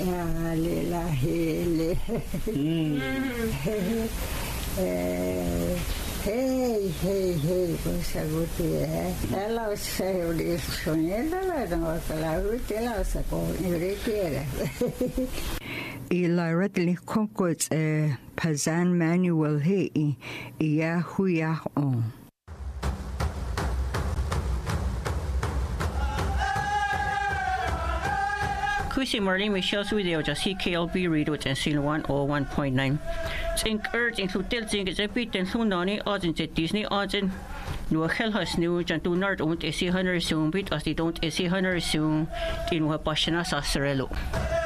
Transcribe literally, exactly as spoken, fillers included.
Ja, lilla Heli. Mm. Hei, hei, hei, kun sä kutii. Tällä on se oli suunnilleen, vaikka laulut elässä, kun yritin. Ilaratli konkots Pazan Manuel hei ia huya on. Kusi Marlene Michelle's video just C K L B radio ten sin one oh one point nine. Think urge in hotel think it's a bit and Hunani odds in Disney odds in no hell has new and do not own a C hundred soon bit as they don't a C hundred soon in what Bashana Sasarello.